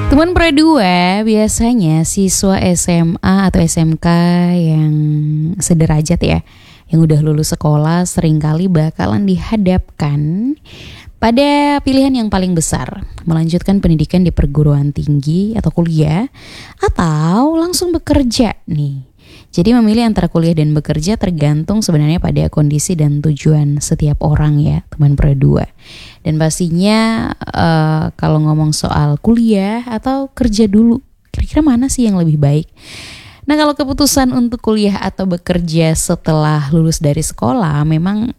Teman Pro 2 biasanya siswa SMA atau SMK yang sederajat ya, yang udah lulus sekolah seringkali bakalan dihadapkan pada pilihan yang paling besar, melanjutkan pendidikan di perguruan tinggi atau kuliah, atau langsung bekerja nih. Jadi memilih antara kuliah dan bekerja tergantung sebenarnya pada kondisi dan tujuan setiap orang ya, teman Pro 2. Dan pastinya kalau ngomong soal kuliah atau kerja dulu, kira-kira mana sih yang lebih baik? Nah, kalau keputusan untuk kuliah atau bekerja setelah lulus dari sekolah memang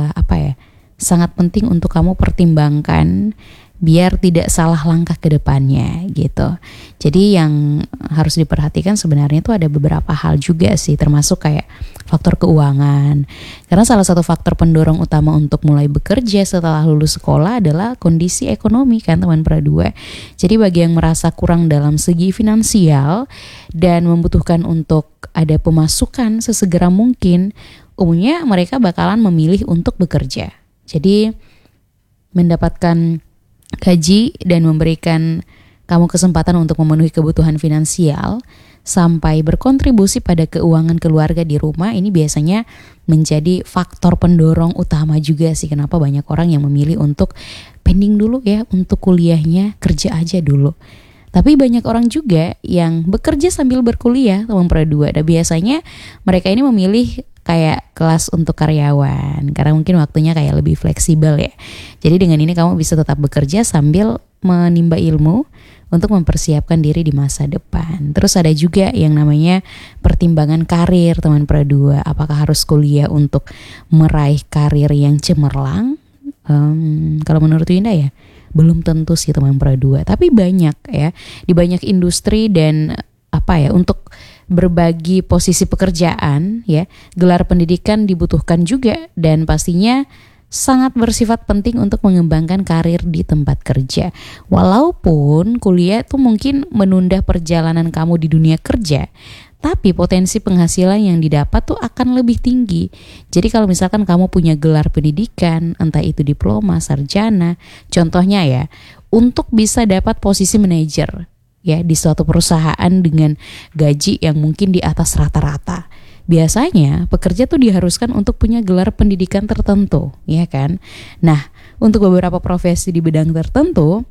sangat penting untuk kamu pertimbangkan biar tidak salah langkah ke depannya gitu. Jadi yang harus diperhatikan sebenarnya itu ada beberapa hal juga sih, termasuk kayak faktor keuangan. Karena salah satu faktor pendorong utama untuk mulai bekerja setelah lulus sekolah adalah kondisi ekonomi kan teman Pro 2. Jadi bagi yang merasa kurang dalam segi finansial dan membutuhkan untuk ada pemasukan sesegera mungkin, umumnya mereka bakalan memilih untuk bekerja. Jadi mendapatkan gaji dan memberikan kamu kesempatan untuk memenuhi kebutuhan finansial sampai berkontribusi pada keuangan keluarga di rumah, ini biasanya menjadi faktor pendorong utama juga sih kenapa banyak orang yang memilih untuk pending dulu ya untuk kuliahnya, kerja aja dulu. Tapi banyak orang juga yang bekerja sambil berkuliah teman Pro 2. Dan biasanya mereka ini memilih kayak kelas untuk karyawan karena mungkin waktunya kayak lebih fleksibel ya. Jadi dengan ini kamu bisa tetap bekerja sambil menimba ilmu untuk mempersiapkan diri di masa depan. Terus ada juga yang namanya pertimbangan karir teman Pro 2. Apakah harus kuliah untuk meraih karir yang cemerlang? Kalau menurut Winda ya belum tentu sih teman Pro 2. Tapi banyak ya, di banyak industri dan untuk berbagi posisi pekerjaan ya, gelar pendidikan dibutuhkan juga dan pastinya sangat bersifat penting untuk mengembangkan karir di tempat kerja. Walaupun kuliah itu mungkin menunda perjalanan kamu di dunia kerja, tapi potensi penghasilan yang didapat tuh akan lebih tinggi. Jadi kalau misalkan kamu punya gelar pendidikan, entah itu diploma, sarjana, contohnya ya, untuk bisa dapat posisi manajer ya di suatu perusahaan dengan gaji yang mungkin di atas rata-rata. Biasanya pekerja tuh diharuskan untuk punya gelar pendidikan tertentu, ya kan? Nah, untuk beberapa profesi di bidang tertentu,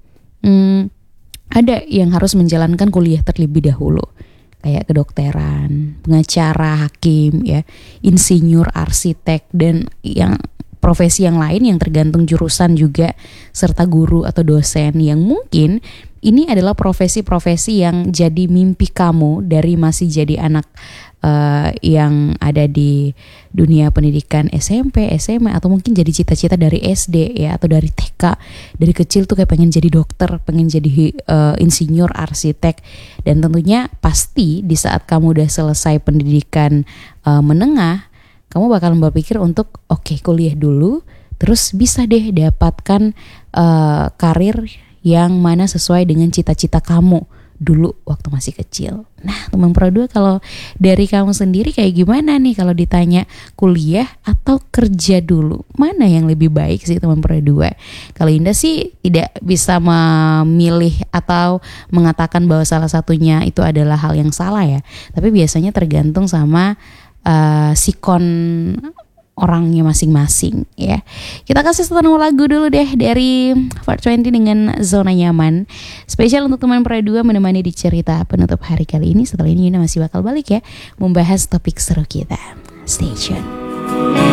ada yang harus menjalankan kuliah terlebih dahulu, kayak kedokteran, pengacara, hakim, ya, insinyur, arsitek, dan yang profesi yang lain yang tergantung jurusan juga, serta guru atau dosen yang mungkin ini adalah profesi-profesi yang jadi mimpi kamu dari masih jadi anak yang ada di dunia pendidikan SMP, SMA, atau mungkin jadi cita-cita dari SD ya, atau dari TK. Dari kecil tuh kayak pengen jadi dokter, pengen jadi insinyur, arsitek. Dan tentunya pasti di saat kamu udah selesai pendidikan menengah, kamu bakal berpikir untuk kuliah dulu, terus bisa deh dapatkan karir yang mana sesuai dengan cita-cita kamu dulu waktu masih kecil. Nah, teman Pro 2, kalau dari kamu sendiri kayak gimana nih kalau ditanya kuliah atau kerja dulu? Mana yang lebih baik sih teman Pro 2? Kalau Indah sih tidak bisa memilih atau mengatakan bahwa salah satunya itu adalah hal yang salah ya. Tapi biasanya tergantung sama sikon orangnya masing-masing ya. Kita kasih satu lagu dulu deh dari 420 dengan Zona Nyaman. Spesial untuk teman Pro 2 menemani di cerita penutup hari kali ini. Setelah ini Yuna masih bakal balik ya, membahas topik seru kita. Stay tune.